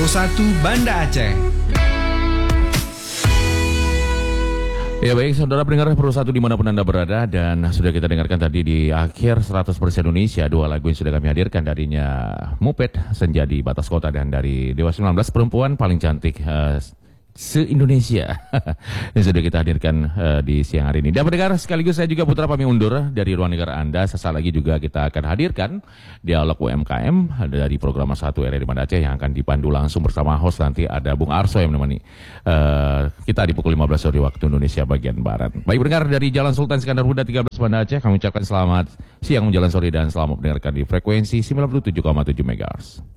Banda Aceh. Ya baik, saudara pendengar Pro 1 dimanapun Anda berada, dan sudah kita dengarkan tadi di akhir 100% Indonesia, dua lagu yang sudah kami hadirkan, darinya Mupet, Senja di Batas Kota, dan dari Dewa 19, Perempuan Paling Cantik se-Indonesia yang sudah kita hadirkan di siang hari ini. Dan pendengar, sekaligus saya juga Putra pamit undur dari ruang negara Anda. Sesaat lagi juga kita akan hadirkan dialog UMKM dari program 1 RRI Banda Aceh yang akan dipandu langsung bersama host. Nanti ada Bung Arso yang menemani kita di pukul 15 sore waktu Indonesia bagian Barat. Baik pendengar, dari Jalan Sultan Iskandar Muda 13 Banda Aceh, kami ucapkan selamat siang menjelang sore dan selamat mendengarkan di frekuensi 97,7 MHz.